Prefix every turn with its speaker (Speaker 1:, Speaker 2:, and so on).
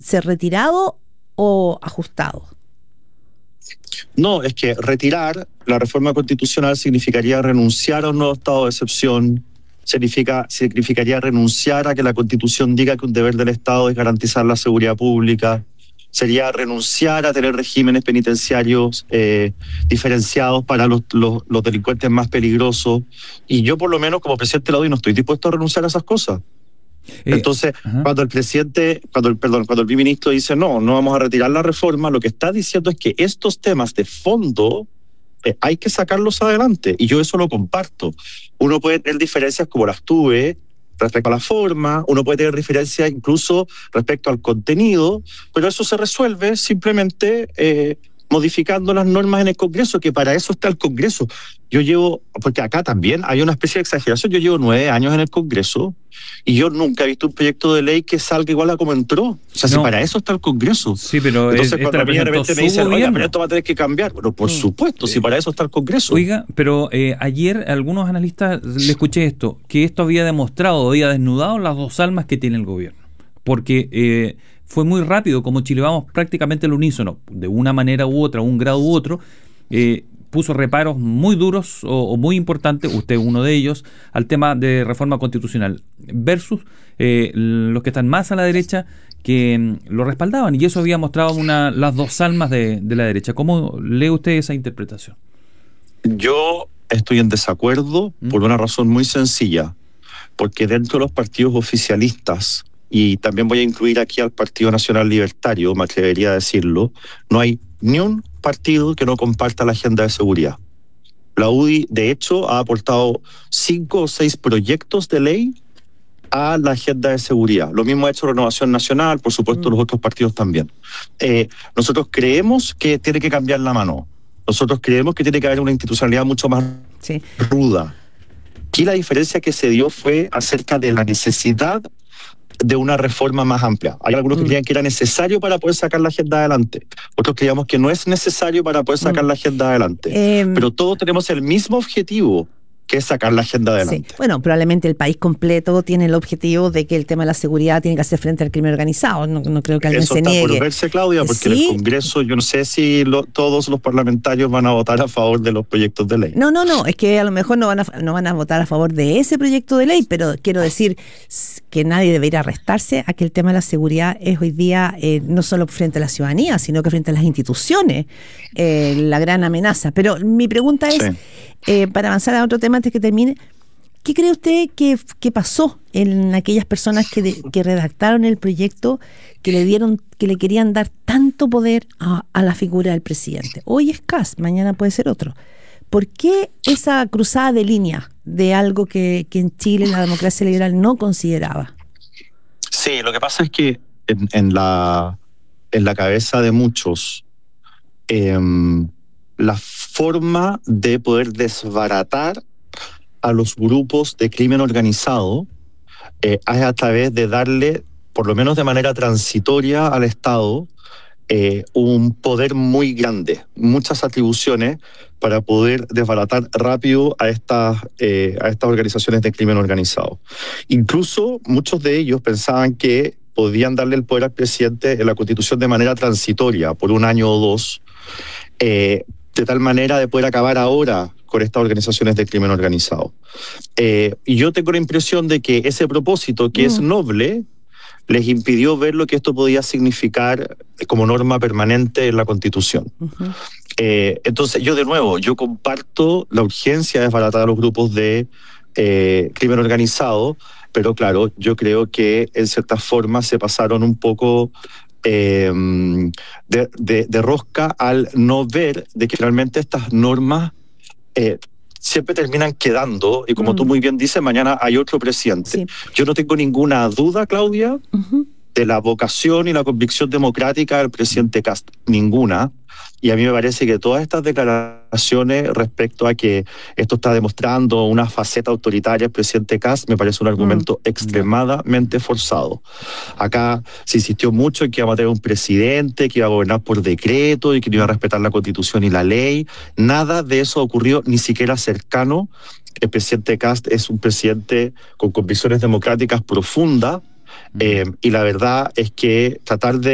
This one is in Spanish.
Speaker 1: ser retirado o ajustado?
Speaker 2: No, es que retirar la reforma constitucional significaría renunciar a un nuevo estado de excepción, significaría renunciar a que la Constitución diga que un deber del Estado es garantizar la seguridad pública, sería renunciar a tener regímenes penitenciarios diferenciados para los delincuentes más peligrosos. Y yo, por lo menos, como presidente de la UDI, no estoy dispuesto a renunciar a esas cosas. Entonces, cuando el ministro dice no vamos a retirar la reforma, lo que está diciendo es que estos temas de fondo hay que sacarlos adelante, y yo eso lo comparto. Uno puede tener diferencias como las tuve respecto a la forma, uno puede tener diferencias incluso respecto al contenido, pero eso se resuelve simplemente modificando las normas en el Congreso, que para eso está el Congreso. Porque acá también hay una especie de exageración, yo llevo 9 años en el Congreso y yo nunca he visto un proyecto de ley que salga igual a como entró. O sea, si para eso está el Congreso.
Speaker 3: Sí, pero
Speaker 2: entonces cuando a mí de repente me dicen, oiga, pero esto va a tener que cambiar. Bueno, por supuesto, si para eso está el Congreso.
Speaker 3: Oiga, pero ayer algunos analistas le escuché esto, que esto había demostrado, había desnudado las dos almas que tiene el gobierno. Porque fue muy rápido, como Chile Vamos prácticamente al unísono, de una manera u otra, un grado u otro, puso reparos muy duros o muy importantes, usted uno de ellos, al tema de reforma constitucional, versus los que están más a la derecha que lo respaldaban, y eso había mostrado las dos almas de la derecha. ¿Cómo lee usted esa interpretación?
Speaker 2: Yo estoy en desacuerdo por una razón muy sencilla, porque dentro de los partidos oficialistas, y también voy a incluir aquí al Partido Nacional Libertario, me atrevería a decirlo, no hay ni un partido que no comparta la agenda de seguridad. La UDI, de hecho, ha aportado 5 o 6 proyectos de ley a la agenda de seguridad. Lo mismo ha hecho Renovación Nacional, por supuesto los otros partidos también. Nosotros creemos que tiene que cambiar la mano. Nosotros creemos que tiene que haber una institucionalidad mucho más ruda. Aquí la diferencia que se dio fue acerca de la necesidad de una reforma más amplia. Hay algunos que creían que era necesario para poder sacar la agenda adelante. Otros creíamos que no es necesario para poder sacar la agenda adelante. Pero todos tenemos el mismo objetivo, que es sacar la agenda adelante.
Speaker 1: Sí. Bueno, probablemente el país completo tiene el objetivo de que el tema de la seguridad tiene que hacer frente al crimen organizado. No creo que alguien se niegue.
Speaker 2: Eso está por verse, Claudia, porque en el Congreso yo no sé si todos los parlamentarios van a votar a favor de los proyectos de ley.
Speaker 1: No, es que a lo mejor no van a votar a favor de ese proyecto de ley, pero quiero decir que nadie debería restarse a que el tema de la seguridad es hoy día no solo frente a la ciudadanía, sino que frente a las instituciones, la gran amenaza. Pero mi pregunta es, para avanzar a otro tema antes que termine, ¿qué cree usted que pasó en aquellas personas que redactaron el proyecto, que le querían dar tanto poder a la figura del presidente? Hoy es Kast, mañana puede ser otro. ¿Por qué esa cruzada de línea de algo que en Chile la democracia liberal no consideraba?
Speaker 2: Sí, lo que pasa es que en la cabeza de muchos, la forma de poder desbaratar a los grupos de crimen organizado es a través de darle, por lo menos de manera transitoria, al Estado un poder muy grande, muchas atribuciones para poder desbaratar rápido a estas organizaciones de crimen organizado. Incluso muchos de ellos pensaban que podían darle el poder al presidente en la Constitución de manera transitoria, por 1 año o 2, de tal manera de poder acabar ahora con estas organizaciones de crimen organizado. Y yo tengo la impresión de que ese propósito, que es noble, les impidió ver lo que esto podía significar como norma permanente en la Constitución. Entonces, yo comparto la urgencia de desbaratar a los grupos de crimen organizado, pero claro, yo creo que en cierta forma se pasaron un poco de rosca al no ver de que realmente estas normas siempre terminan quedando, y como tú muy bien dices, mañana hay otro presidente. Sí. Yo no tengo ninguna duda, Claudia, de la vocación y la convicción democrática del presidente Kast, ninguna. Y a mí me parece que todas estas declaraciones respecto a que esto está demostrando una faceta autoritaria del presidente Kast, me parece un argumento extremadamente forzado. Acá se insistió mucho en que iba a tener un presidente que iba a gobernar por decreto y que no iba a respetar la Constitución y la ley. Nada de eso ocurrió, ni siquiera cercano. El presidente Kast es un presidente con convicciones democráticas profundas, y la verdad es que tratar de